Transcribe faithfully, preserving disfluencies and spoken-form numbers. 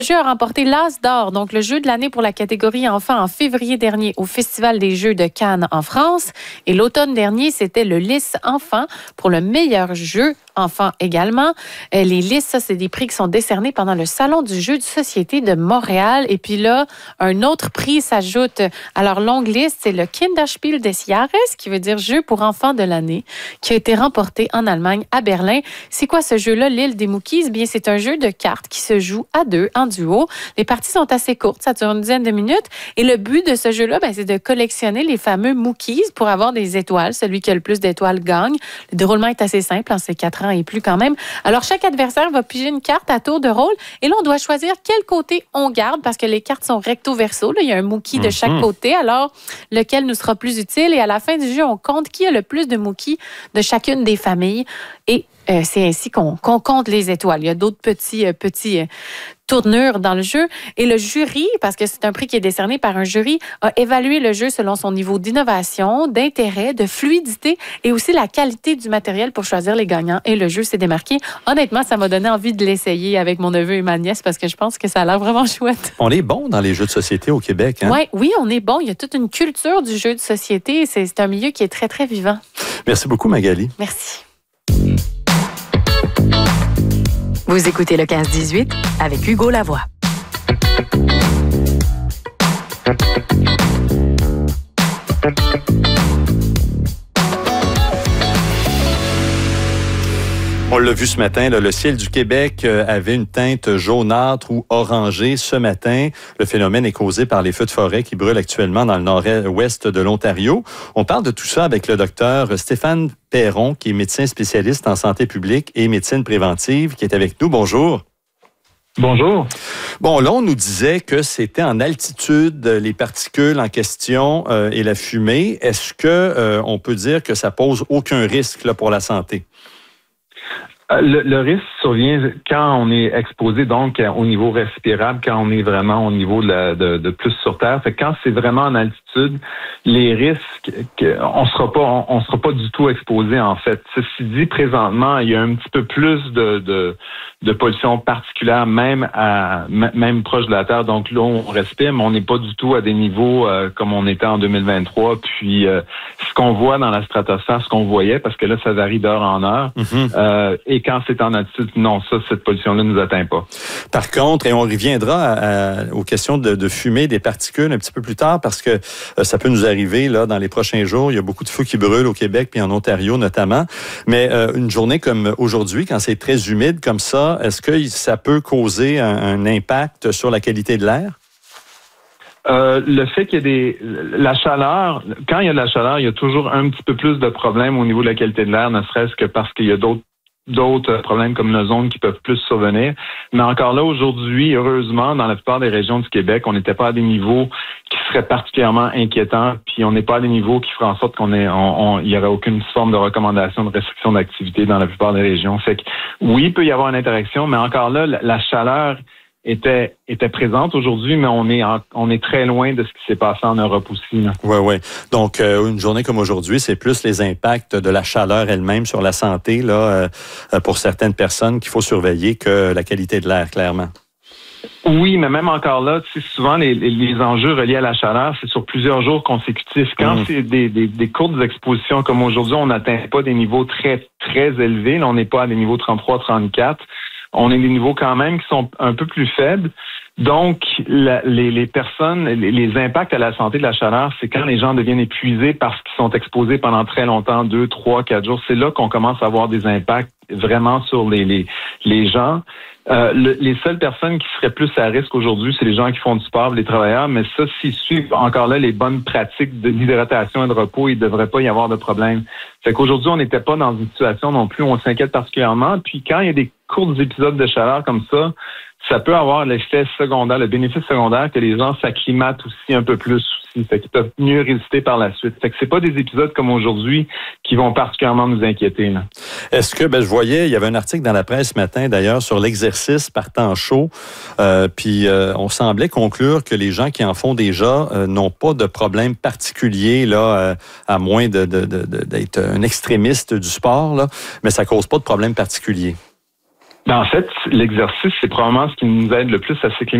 jeu a remporté l'As d'or, donc le jeu de l'année pour la catégorie enfants en février dernier au Festival des Jeux de Cannes en France. Et l'automne dernier, c'était le Lys Enfant pour le meilleur jeu enfant également. Les Lys, ça, c'est des prix qui sont décernés pendant le Salon du jeu de société de Montréal. Et puis là, un autre prix s'ajoute à leur longue liste, c'est le Kinderspiel des Jahres, qui veut dire jeu pour enfants de l'année, qui a été remporté en Allemagne, à Berlin. C'est quoi ce jeu-là, l'île des Mookies? Bien, c'est un jeu de cartes qui se joue à deux, en duo. Les parties sont assez courtes, ça dure une dizaine de minutes. Et le but de ce jeu-là, ben, c'est de collectionner les fameux Mookies pour avoir des étoiles. Celui qui a le plus d'étoiles gagne. Le déroulement est assez simple, hein, c'est quatre ans et plus quand même. Alors, chaque adversaire va piger une carte à tour de rôle. Et là, on doit choisir quel côté on garde parce que les cartes sont recto-verso. Là, il y a un Mookie de chaque mm-hmm. côté. Alors, lequel nous sera plus utile? Et à la fin du jeu, on compte qui a le plus de Mookies de chacune des familles. Et euh, c'est ainsi qu'on, qu'on compte les étoiles. Il y a d'autres petits, euh, petits euh, tournures dans le jeu. Et le jury, parce que c'est un prix qui est décerné par un jury, a évalué le jeu selon son niveau d'innovation, d'intérêt, de fluidité et aussi la qualité du matériel pour choisir les gagnants. Et le jeu s'est démarqué. Honnêtement, ça m'a donné envie de l'essayer avec mon neveu et ma nièce parce que je pense que ça a l'air vraiment chouette. On est bon dans les jeux de société au Québec, hein? Ouais, oui, on est bon. Il y a toute une culture du jeu de société. C'est, c'est un milieu qui est très, très vivant. Merci beaucoup, Magali. Merci. Vous écoutez le quinze dix-huit avec Hugo Lavoie. On l'a vu ce matin, là, le ciel du Québec avait une teinte jaunâtre ou orangée ce matin. Le phénomène est causé par les feux de forêt qui brûlent actuellement dans le nord-ouest de l'Ontario. On parle de tout ça avec le docteur Stéphane Perron, qui est médecin spécialiste en santé publique et médecine préventive, qui est avec nous. Bonjour. Bonjour. Bon, là, on nous disait que c'était en altitude, les particules en question euh, et la fumée. Est-ce que euh, on peut dire que ça pose aucun risque là, pour la santé? Le, le risque survient quand on est exposé donc au niveau respirable, quand on est vraiment au niveau de, la, de, de plus sur Terre. Fait que quand c'est vraiment en altitude, les risques, que, on sera pas, on, on sera pas du tout exposé en fait. Ceci dit, présentement, il y a un petit peu plus de, de, de pollution particulière, même à même proche de la Terre. Donc là, on respire, mais on n'est pas du tout à des niveaux euh, comme on était en deux mille vingt-trois. Puis euh, ce qu'on voit dans la stratosphère, ce qu'on voyait, parce que là, ça varie d'heure en heure. Mm-hmm. Euh, et quand c'est en altitude, non, ça, cette pollution-là ne nous atteint pas. Par contre, et on reviendra à, à, aux questions de, de fumée, des particules un petit peu plus tard, parce que euh, ça peut nous arriver là dans les prochains jours. Il y a beaucoup de feux qui brûlent au Québec, puis en Ontario notamment. Mais euh, une journée comme aujourd'hui, quand c'est très humide comme ça, est-ce que ça peut causer un, un impact sur la qualité de l'air? Euh, le fait qu'il y ait des la chaleur, quand il y a de la chaleur, il y a toujours un petit peu plus de problèmes au niveau de la qualité de l'air, ne serait-ce que parce qu'il y a d'autres d'autres problèmes comme l'ozone qui peuvent plus survenir. Mais encore là, aujourd'hui, heureusement, dans la plupart des régions du Québec, on n'était pas à des niveaux qui seraient particulièrement inquiétants, puis on n'est pas à des niveaux qui feraient en sorte qu'on ait, on, on, il y aurait aucune forme de recommandation de restriction d'activité dans la plupart des régions. Fait que oui, il peut y avoir une interaction, mais encore là, la, la chaleur était était présente aujourd'hui, mais on est en, on est très loin de ce qui s'est passé en Europe aussi. Oui, oui. Donc, euh, une journée comme aujourd'hui, c'est plus les impacts de la chaleur elle-même sur la santé là, euh, pour certaines personnes qu'il faut surveiller que la qualité de l'air, clairement. Oui, mais même encore là, tu sais, souvent les, les, les enjeux reliés à la chaleur, c'est sur plusieurs jours consécutifs. Quand mmh. c'est des, des, des courtes expositions comme aujourd'hui, on n'atteint pas des niveaux très, très élevés. Là, on n'est pas à des niveaux trente-trois, trente-quatre. On est des niveaux quand même qui sont un peu plus faibles. Donc, la, les, les personnes, les, les impacts à la santé de la chaleur, c'est quand les gens deviennent épuisés parce qu'ils sont exposés pendant très longtemps, deux, trois, quatre jours. C'est là qu'on commence à avoir des impacts vraiment sur les, les, les gens. Euh, le, les seules personnes qui seraient plus à risque aujourd'hui, c'est les gens qui font du sport, les travailleurs, mais ça, s'ils suivent encore là les bonnes pratiques de d'hydratation et de repos, il ne devrait pas y avoir de problème. Fait qu'aujourd'hui, on n'était pas dans une situation non plus où on s'inquiète particulièrement. Puis quand il y a des courts épisodes de chaleur comme ça, ça peut avoir l'effet secondaire, le bénéfice secondaire que les gens s'acclimatent aussi un peu plus aussi. Fait qu'ils peuvent mieux résister par la suite. Fait que c'est pas des épisodes comme aujourd'hui qui vont particulièrement nous inquiéter, là. Est-ce que, ben, je voyais, il y avait un article dans la presse ce matin, d'ailleurs, sur l'exercice par temps chaud. Euh, puis, euh, on semblait conclure que les gens qui en font déjà euh, n'ont pas de problème particulier, là, euh, à moins de, de, de, de, d'être un extrémiste du sport, là. Mais ça cause pas de problème particulier. Ben, en fait, l'exercice, c'est probablement ce qui nous aide le plus à cycler